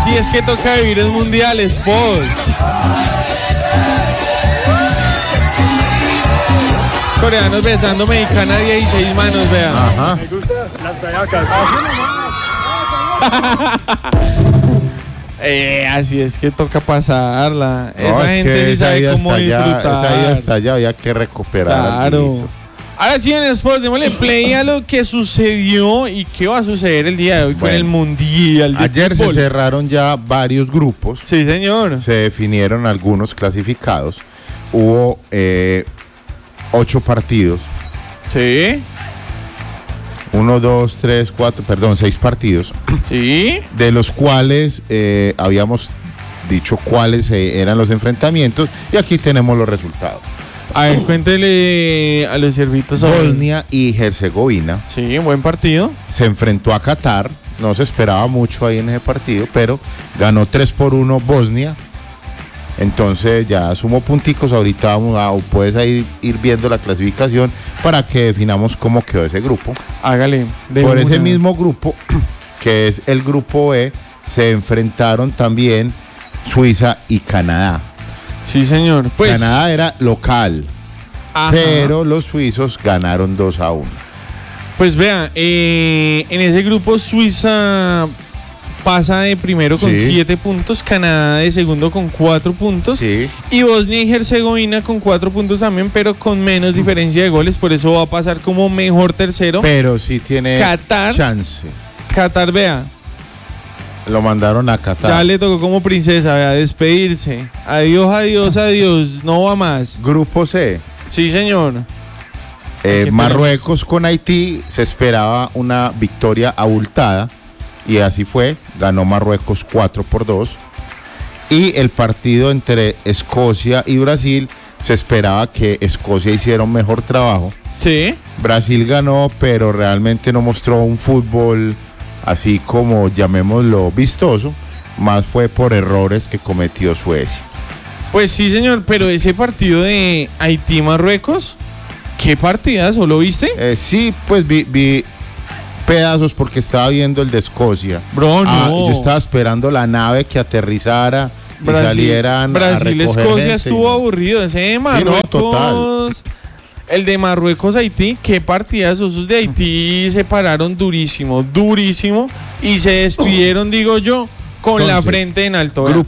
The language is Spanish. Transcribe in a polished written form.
Así es que toca vivir el mundial, Sport. Coreanos besando mexicana 16 manos, vean. Ajá. Me gustan las gallacas. Así es que toca pasarla. No, Esa es gente que ni esa sabe ida cómo hasta allá, disfrutar. esa ida hasta allá había que recuperar. Claro. Ahora sí, en Sports, démosle play a lo que sucedió y qué va a suceder el día de hoy con el Mundial de Ayer Fútbol. se cerraron ya varios grupos. Sí, señor. Se definieron algunos clasificados. Hubo 8 partidos. Sí. 6 partidos. Sí. De los cuales habíamos dicho cuáles eran los enfrentamientos. Y aquí tenemos los resultados. A ver, cuéntele a los servitos. Bosnia y Herzegovina. Sí, un buen partido. Se enfrentó a Qatar. No se esperaba mucho ahí en ese partido, pero ganó 3-1 Bosnia. Entonces ya sumo punticos. Ahorita puedes ir viendo la clasificación para que definamos cómo quedó ese grupo. Hágale. Por ese mismo grupo, que es el grupo E, se enfrentaron también Suiza y Canadá. Sí, señor. Pues, Canadá era local, ajá. pero los suizos ganaron 2-1. Pues vea, en ese grupo Suiza pasa de primero con 7 puntos, Canadá de segundo con 4 puntos, y Bosnia y Herzegovina con 4 puntos también, pero con menos diferencia de goles, por eso va a pasar como mejor tercero. Pero sí tiene chance. Qatar, vea. Lo mandaron a Qatar. Ya le tocó como princesa, vea, despedirse. Adiós, adiós, adiós, no va más. Grupo C. Sí, señor. Marruecos con Haití, se esperaba una victoria abultada. Y así fue, ganó Marruecos 4-2. Y el partido entre Escocia y Brasil, se esperaba que Escocia hiciera un mejor trabajo. Sí. Brasil ganó, pero realmente no mostró un fútbol así como llamémoslo vistoso. Más fue por errores que cometió Suecia. Pues sí, señor, pero ese partido de Haití-Marruecos, ¿qué partidazo? ¿Lo viste? Sí, pues vi pedazos porque estaba viendo el de Escocia. Bro, no. Yo estaba esperando la nave que aterrizara y salieran Brasil-Escocia estuvo aburrido. Ese de Marruecos, sí, no, total. El de Marruecos-Haití, qué partidazo. Esos de Haití se pararon durísimo, durísimo, y se despidieron, digo yo, con la frente en alto.